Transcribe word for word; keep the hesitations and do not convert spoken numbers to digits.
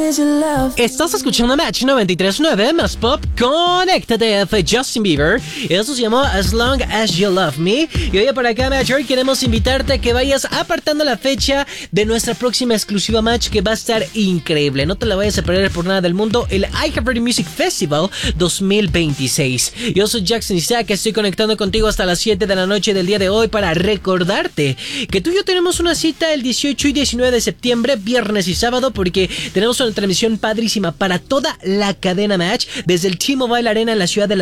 Estás escuchando Match noventa y tres punto nueve más pop. Conéctate de Justin Bieber. Eso se llamó As Long As You Love Me. Y hoy por acá, Match, hoy queremos invitarte a que vayas apartando la fecha de nuestra próxima exclusiva Match, que va a estar increíble. No te la vayas a perder por nada del mundo. El iHeartRadio Music Festival dos mil veintiséis. Yo soy Jackson Isaac, estoy conectando contigo hasta las siete de la noche del día de hoy para recordarte que tú y yo tenemos una cita el dieciocho y diecinueve de septiembre, viernes y sábado, porque tenemos una transmisión padrísima para toda la cadena Match desde el T-Mobile Arena en la ciudad de